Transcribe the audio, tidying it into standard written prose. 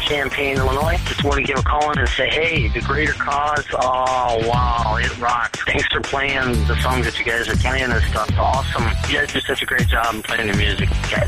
Champaign, Illinois. Just want to give a call in and say, hey, The Greater Cause, oh, wow, it rocks. Thanks for playing the songs that you guys are playing and stuff. Awesome. You guys do such a great job in playing the music, guys.